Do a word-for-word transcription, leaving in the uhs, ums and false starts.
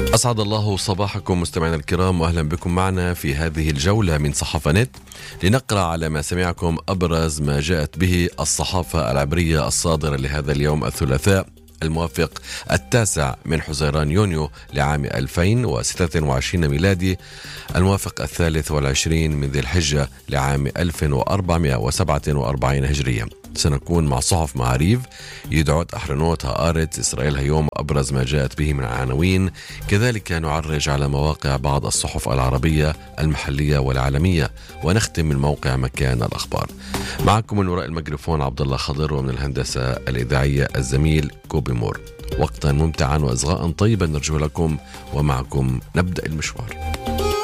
أسعد الله صباحكم مستمعينا الكرام، وأهلا بكم معنا في هذه الجولة من صحافة نت لنقرأ على ما سمعكم أبرز ما جاءت به الصحافة العبرية الصادرة لهذا اليوم الثلاثاء الموافق التاسع من حزيران يونيو لعام ألفين وستة وعشرين ميلادي، الموافق الثالث والعشرين من ذي الحجة لعام ألف وأربعمائة وسبعة وأربعين هجرية. سنكون مع صحف معاريف، يدعوت أحرنوت، هآرتس، إسرائيل هيوم، أبرز ما جاءت به من عناوين. كذلك نعرج على مواقع بعض الصحف العربية المحلية والعالمية، ونختم من موقع مكان الأخبار. معكم من وراء الميكروفون عبد الله خضر، ومن الهندسة الإذاعية الزميل كوبي مور. وقتا ممتعا وإصغاء طيبا نرجو لكم، ومعكم نبدأ المشوار.